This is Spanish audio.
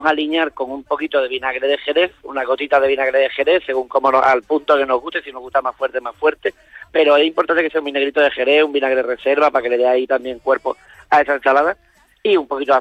alinear con un poquito de vinagre de Jerez, una gotita de vinagre de Jerez, según al punto que nos guste, si nos gusta más fuerte, pero es importante que sea un vinagrito de Jerez, un vinagre reserva, para que le dé ahí también cuerpo a esa ensalada, y un poquito